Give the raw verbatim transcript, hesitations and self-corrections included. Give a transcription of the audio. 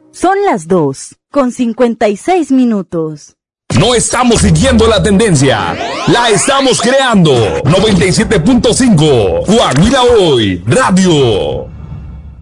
Son las dos, con cincuenta y seis minutos. No estamos siguiendo la tendencia, la estamos creando. noventa y siete punto cinco, Coahuila Hoy, Radio.